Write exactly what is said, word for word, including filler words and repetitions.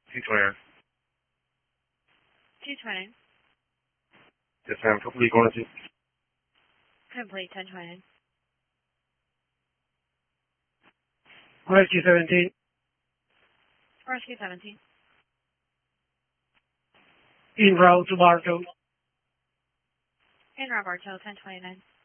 T-twenty-nine. Two twenty. Yes, ma'am. Complete quantity. Complete ten twenty. Rescue seventeen. Rescue seventeen. En route to Bartow. In Roberto, ten twenty-nine.